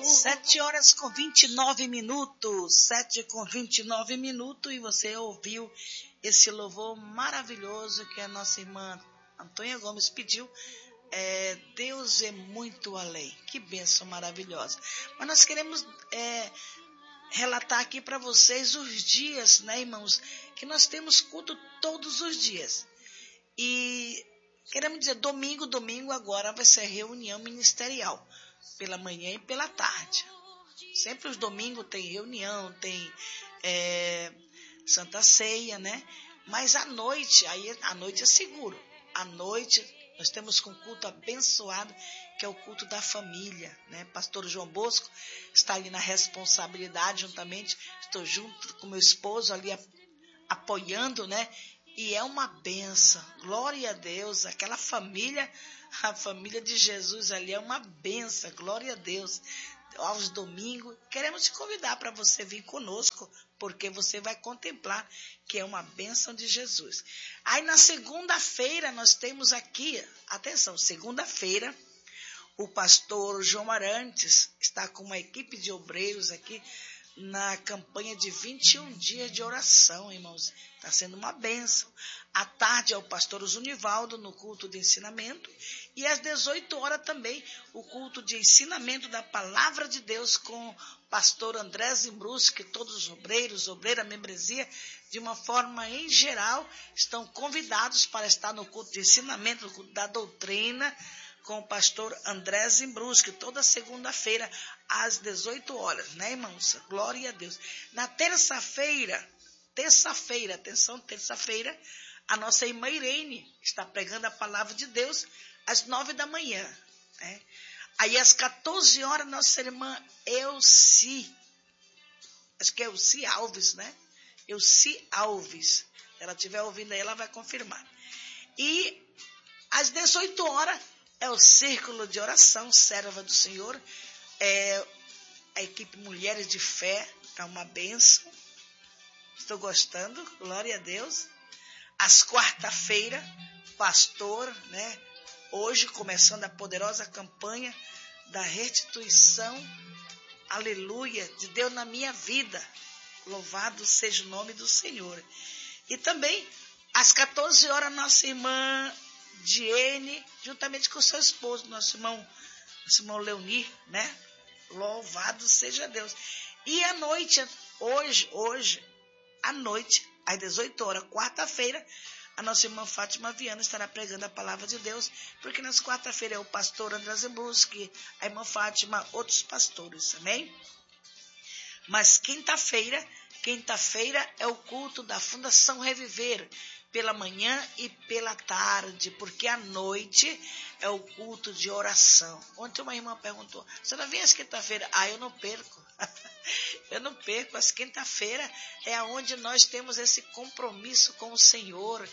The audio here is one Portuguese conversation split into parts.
7h29, 7h29, e você ouviu esse louvor maravilhoso que a nossa irmã Antônia Gomes pediu. Deus é muito além. Que bênção maravilhosa. Mas nós queremos relatar aqui para vocês os dias, né, irmãos, que nós temos culto todos os dias. E queremos dizer, domingo agora vai ser reunião ministerial, pela manhã e pela tarde. Sempre os domingos tem reunião, tem Santa Ceia, né? Mas à noite é seguro. À noite nós temos um culto abençoado, que é o culto da família, né? Pastor João Bosco está ali na responsabilidade, juntamente, estou junto com meu esposo ali apoiando, né? E é uma benção, glória a Deus, aquela família, a família de Jesus ali é uma benção, glória a Deus. Aos domingos, queremos te convidar para você vir conosco, porque você vai contemplar que é uma bênção de Jesus. Aí na segunda-feira nós temos aqui, atenção, segunda-feira, o pastor João Arantes está com uma equipe de obreiros aqui na campanha de 21 dias de oração, irmãos. Está sendo uma bênção. À tarde é o pastor Zunivaldo no culto de ensinamento. E às 18 horas também o culto de ensinamento da palavra de Deus com o pastor André Zimbruski, que todos os obreiros, obreira, membresia, de uma forma em geral, estão convidados para estar no culto de ensinamento, no culto da doutrina, com o pastor André Zimbruski, toda segunda-feira, às 18 horas, né, irmãos? Glória a Deus. Na terça-feira, atenção, terça-feira, a nossa irmã Irene está pregando a palavra de Deus às 9 da manhã, né? Aí às 14 horas, nossa irmã Elci, acho que é Elci Alves, né? Elci Alves, se ela estiver ouvindo aí, ela vai confirmar. E às 18 horas, é o Círculo de Oração, Serva do Senhor, a equipe Mulheres de Fé, está uma bênção, estou gostando, glória a Deus. Às quarta-feira, pastor, né, hoje começando a poderosa campanha da restituição, aleluia, de Deus na minha vida, louvado seja o nome do Senhor. E também, às 14 horas, nossa irmã Diene, juntamente com o seu esposo, nosso irmão Leonir, né? Louvado seja Deus. E à noite, hoje, à noite, às 18 horas, quarta-feira, a nossa irmã Fátima Viana estará pregando a palavra de Deus, porque nas quarta-feiras é o pastor André Zebuski, a irmã Fátima, outros pastores, amém? Mas quinta-feira é o culto da Fundação Reviver, pela manhã e pela tarde, porque à noite é o culto de oração. Ontem uma irmã perguntou, você não vem às quinta-feira? Eu não perco. Eu não perco. Às quinta-feira é onde nós temos esse compromisso com o Senhor,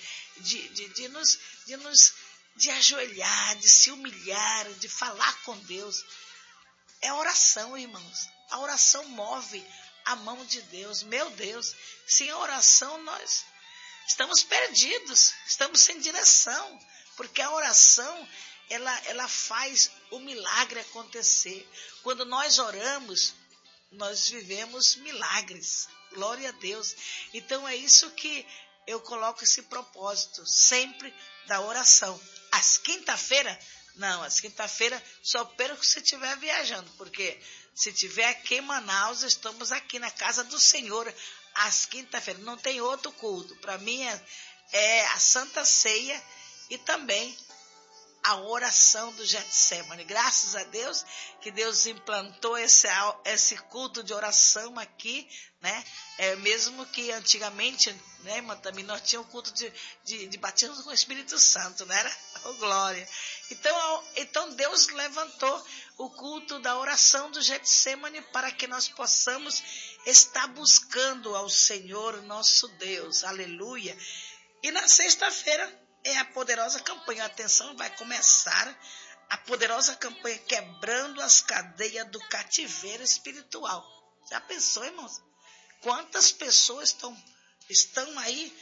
de ajoelhar, de se humilhar, de falar com Deus. É oração, irmãos. A oração move a mão de Deus. Meu Deus, sem a oração nós estamos perdidos, estamos sem direção, porque a oração, ela faz o milagre acontecer. Quando nós oramos, nós vivemos milagres, glória a Deus. Então é isso que eu coloco esse propósito, sempre da oração. Às quinta-feira, só perco se estiver viajando, porque se estiver aqui em Manaus, estamos aqui na casa do Senhor, às quinta-feira, não tem outro culto. Para mim é a Santa Ceia e também a oração do Getsemane. Graças a Deus que Deus implantou esse culto de oração aqui, né? Mesmo que antigamente, né, irmã, também nós tínhamos o culto de batismo com o Espírito Santo, não era? Oh, glória! Então Deus levantou o culto da oração do Getsemane para que nós possamos estar buscando ao Senhor nosso Deus, aleluia. E na sexta-feira é a poderosa campanha, atenção, vai começar a poderosa campanha quebrando as cadeias do cativeiro espiritual. Já pensou, irmãos? Quantas pessoas estão aí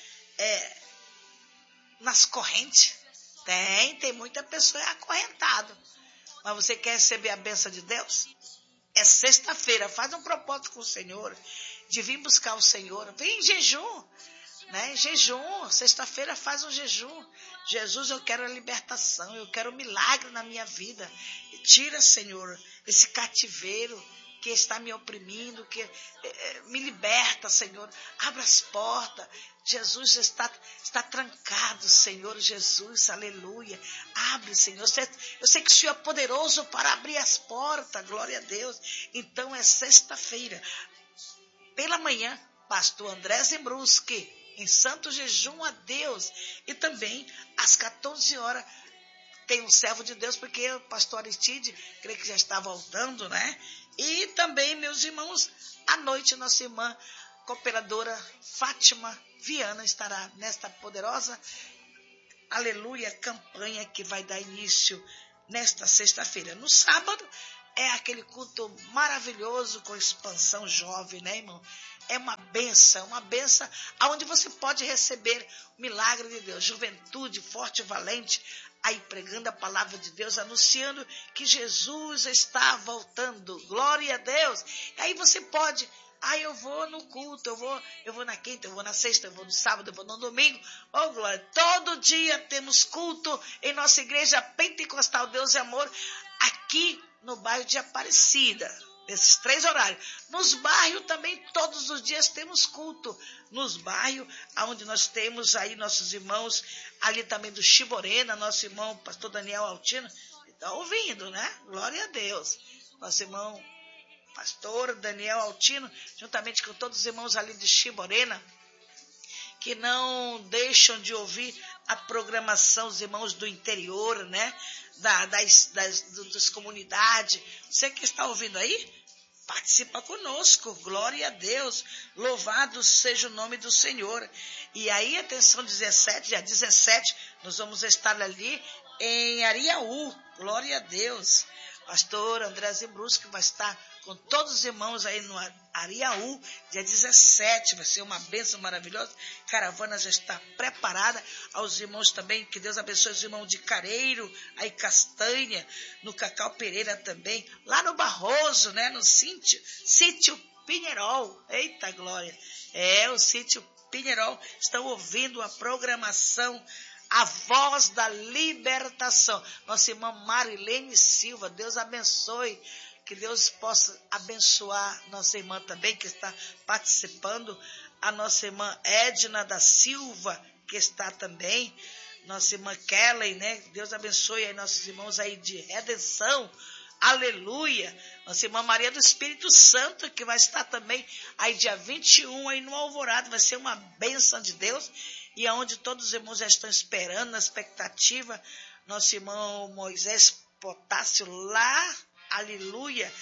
nas correntes? Tem muita pessoa acorrentada. Mas você quer receber a bênção de Deus? É sexta-feira, faz um propósito com o Senhor, de vir buscar o Senhor. Vem em jejum, né? Jejum, sexta-feira faz um jejum. Jesus, eu quero a libertação, eu quero um milagre na minha vida. Tira, Senhor, esse cativeiro que está me oprimindo, que me liberta, Senhor. Abra as portas. Jesus está trancado, Senhor Jesus, aleluia. Abre, Senhor. Eu sei que o Senhor é poderoso para abrir as portas, glória a Deus. Então é sexta-feira, pela manhã, pastor André Zembruschi, em santo jejum a Deus. E também às 14 horas, tem um servo de Deus, porque o pastor Aristide, creio que já está voltando, né? E também, meus irmãos, à noite, nossa irmã cooperadora Fátima Viana estará nesta poderosa, aleluia, campanha que vai dar início nesta sexta-feira. No sábado, é aquele culto maravilhoso com expansão jovem, né, irmão? É uma benção onde você pode receber o milagre de Deus. Juventude forte e valente, aí pregando a palavra de Deus, anunciando que Jesus está voltando. Glória a Deus. E aí você pode, eu vou no culto, eu vou na quinta, eu vou na sexta, eu vou no sábado, eu vou no domingo. Oh, glória. Todo dia temos culto em nossa igreja pentecostal Deus e Amor, aqui no bairro de Aparecida. Nesses 3 horários. Nos bairros também, todos os dias temos culto. Nos bairros, onde nós temos aí nossos irmãos, ali também do Chiborena, nosso irmão pastor Daniel Altino, está ouvindo, né? Glória a Deus. Nosso irmão pastor Daniel Altino, juntamente com todos os irmãos ali de Chiborena, que não deixam de ouvir a programação, os irmãos do interior, né? Das comunidades. Você que está ouvindo aí, participa conosco, glória a Deus, louvado seja o nome do Senhor. E aí, atenção, dia 17, nós vamos estar ali em Ariaú, glória a Deus. Pastor André Zembruschi vai estar com todos os irmãos aí no Ariaú, dia 17, vai ser uma bênção maravilhosa. Caravana já está preparada. Aos irmãos também, que Deus abençoe os irmãos de Careiro, aí Castanha, no Cacau Pereira também, lá no Barroso, né, no sítio Pinheirol. Eita glória! O sítio Pinheirol, estão ouvindo a programação A Voz da Libertação. Nossa irmã Marilene Silva, Deus abençoe. Que Deus possa abençoar nossa irmã também, que está participando. A nossa irmã Edna da Silva, que está também. Nossa irmã Kelly, né? Deus abençoe aí nossos irmãos aí de redenção. Aleluia. Nossa irmã Maria do Espírito Santo, que vai estar também aí dia 21, aí no Alvorada. Vai ser uma bênção de Deus. E aonde todos os irmãos já estão esperando, na expectativa. Nosso irmão Moisés Potássio lá, aleluia,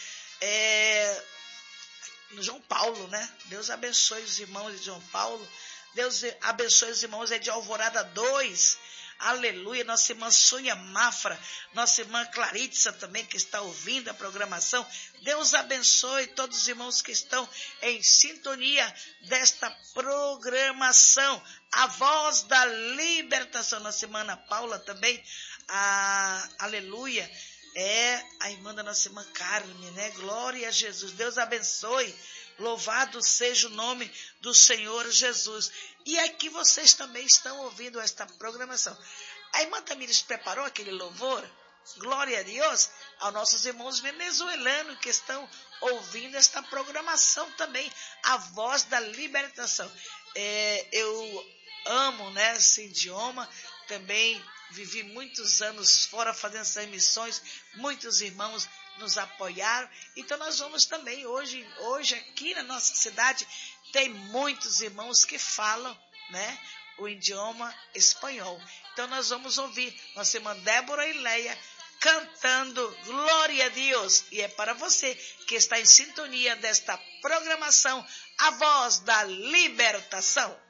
no João Paulo, né? Deus abençoe os irmãos de João Paulo. Deus abençoe os irmãos de Alvorada 2. Aleluia. Nossa irmã Sônia Mafra, nossa irmã Claritza também, que está ouvindo a programação. Deus abençoe todos os irmãos que estão em sintonia desta programação. A Voz da Libertação. Nossa irmã Ana Paula também. Aleluia. A irmã da nossa irmã Carmen, né? Glória a Jesus. Deus abençoe. Louvado seja o nome do Senhor Jesus. E aqui vocês também estão ouvindo esta programação. A irmã Tamires preparou aquele louvor, glória a Deus, aos nossos irmãos venezuelanos que estão ouvindo esta programação também, A Voz da Libertação. Eu amo, né, esse idioma, também vivi muitos anos fora fazendo essas missões, muitos irmãos nos apoiaram, então nós vamos também, hoje aqui na nossa cidade, tem muitos irmãos que falam, né, o idioma espanhol. Então nós vamos ouvir nossa irmã Débora e Leia cantando Glória a Deus. E é para você que está em sintonia desta programação, A Voz da Libertação.